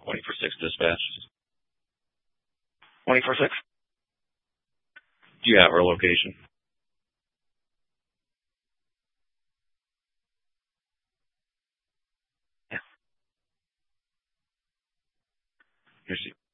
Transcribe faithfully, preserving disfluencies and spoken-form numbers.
twenty-four six dispatch. twenty-four six? Do you have our location? Yeah. Here's